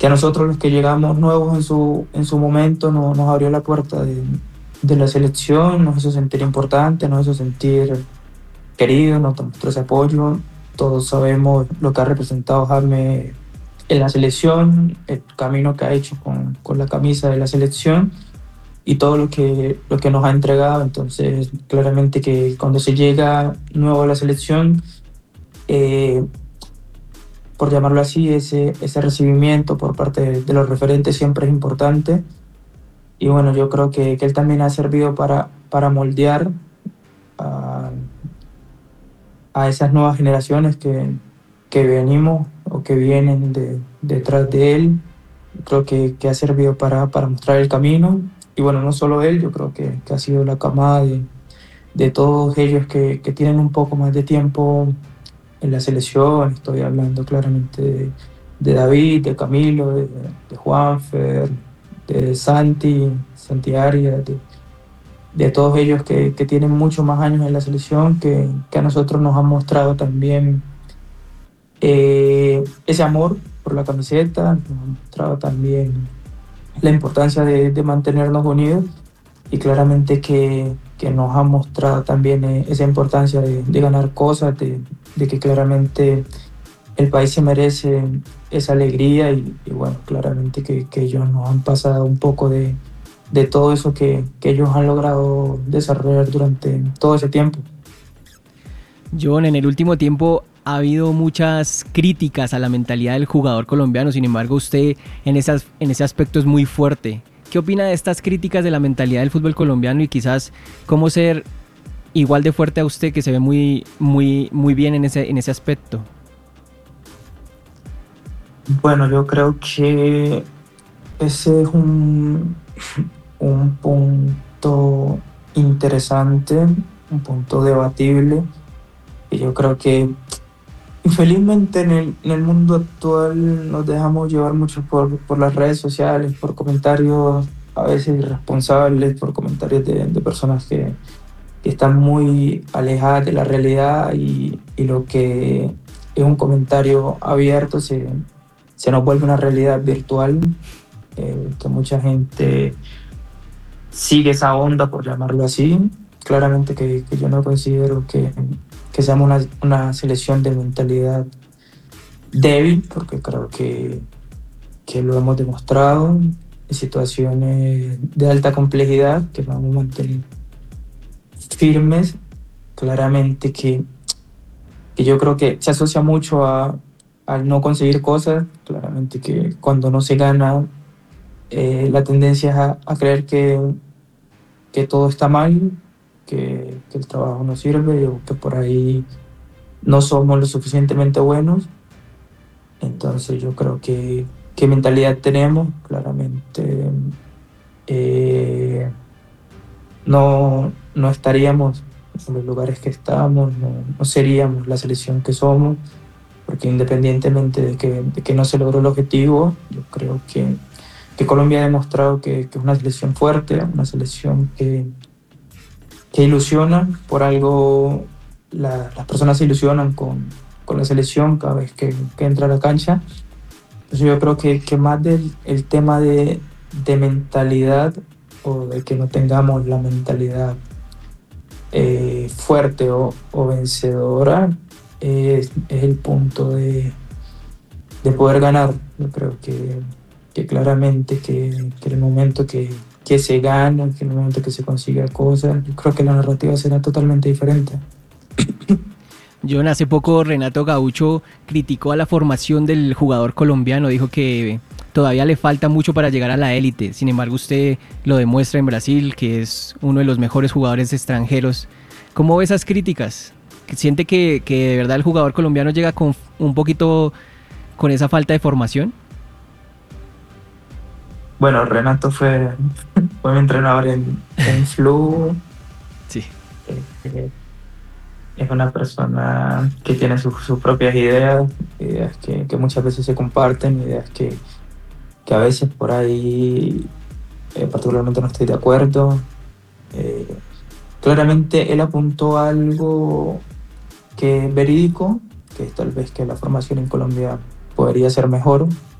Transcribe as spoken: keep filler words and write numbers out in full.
que a nosotros los que llegamos nuevos en su, en su momento no, nos abrió la puerta de, de la selección, nos hizo sentir importantes, nos hizo sentir queridos, nos mostró ese apoyo. Todos sabemos lo que ha representado Jaime en la selección, el camino que ha hecho con, con la camisa de la selección y todo lo que, lo que nos ha entregado. Entonces, claramente que cuando se llega nuevo a la selección, eh, por llamarlo así, ese, ese recibimiento por parte de, de los referentes siempre es importante. Y bueno, yo creo que, que él también ha servido para, para moldear a, a esas nuevas generaciones que, que venimos o que vienen de, detrás de él. Creo que, que ha servido para, para mostrar el camino. Y bueno, no solo él, yo creo que, que ha sido la camada de, de todos ellos que, que tienen un poco más de tiempo en la selección. Estoy hablando claramente de, de David, de Camilo, de, de Juanfer, de Santi, Santi Arias, de, de todos ellos que, que tienen muchos más años en la selección, que, que a nosotros nos han mostrado también eh, ese amor por la camiseta, nos han mostrado también la importancia de, de mantenernos unidos y claramente que, que nos han mostrado también eh, esa importancia de, de ganar cosas, de, de que claramente el país se merece esa alegría y, y bueno, claramente que, que ellos nos han pasado un poco de, de todo eso que, que ellos han logrado desarrollar durante todo ese tiempo. John, en el último tiempo ha habido muchas críticas a la mentalidad del jugador colombiano, sin embargo usted en, esas, en ese aspecto es muy fuerte. ¿Qué opina de estas críticas de la mentalidad del fútbol colombiano y quizás cómo ser igual de fuerte a usted, que se ve muy, muy, muy bien en ese, en ese aspecto? Bueno, yo creo que ese es un, un punto interesante, un punto debatible, y yo creo que infelizmente en el, en el mundo actual nos dejamos llevar mucho por, por las redes sociales, por comentarios a veces irresponsables, por comentarios de, de personas que, que están muy alejadas de la realidad y, y lo que es un comentario abierto se, se nos vuelve una realidad virtual, eh, que mucha gente sigue esa onda, por llamarlo así. Claramente que, que yo no considero que, que seamos una, una selección de mentalidad débil, porque creo que, que lo hemos demostrado en situaciones de alta complejidad, que nos hemos mantenido firmes. Claramente que, que yo creo que se asocia mucho a, al no conseguir cosas. Claramente que cuando no se gana, eh, la tendencia es a, a creer que, que todo está mal, que, que el trabajo no sirve o que por ahí no somos lo suficientemente buenos. Entonces yo creo que qué mentalidad tenemos, claramente eh, no, no estaríamos en los lugares que estamos, no, no seríamos la selección que somos, porque independientemente de que, de que no se logró el objetivo, yo creo que, que Colombia ha demostrado que, que es una selección fuerte, una selección que, que ilusiona. Por algo la, las personas se ilusionan con, con la selección cada vez que, que entra a la cancha. Entonces yo creo que, que más del el tema de, de mentalidad o de que no tengamos la mentalidad eh, fuerte o, o vencedora es, es el punto de, de poder ganar. Yo creo que, que claramente que, que en el momento que, que se gana, que en el momento que se consiga cosas, yo creo que la narrativa será totalmente diferente. John, hace poco Renato Gaucho criticó a la formación del jugador colombiano, dijo que todavía le falta mucho para llegar a la élite, sin embargo usted lo demuestra en Brasil, que es uno de los mejores jugadores extranjeros. ¿Cómo ve esas críticas? ¿Siente que, que de verdad el jugador colombiano llega con un poquito con esa falta de formación? Bueno, Renato fue, fue mi entrenador en, en Flu. Sí. Eh, es una persona que tiene sus, sus propias ideas, ideas que, que muchas veces se comparten, ideas que, que a veces por ahí eh, particularmente no estoy de acuerdo. Eh, claramente él apuntó a algo que es verídico, que es tal vez que la formación en Colombia podría ser mejor.